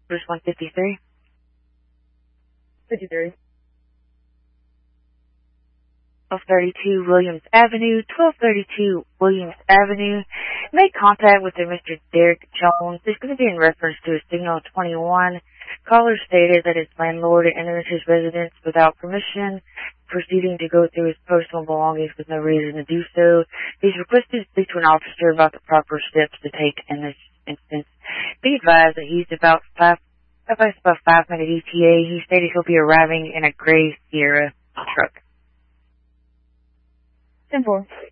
First 153. 53. 1232 Williams Avenue, 1232 Williams Avenue. Make contact with Mr. Derek Jones. This is going to be in reference to a Signal 21. Caller stated that his landlord entered his residence without permission, proceeding to go through his personal belongings with no reason to do so. He's requested to speak to an officer about the proper steps to take in this instance. Be advised that he's about 5-minute ETA. He stated he'll be arriving in a gray Sierra truck. 10-4.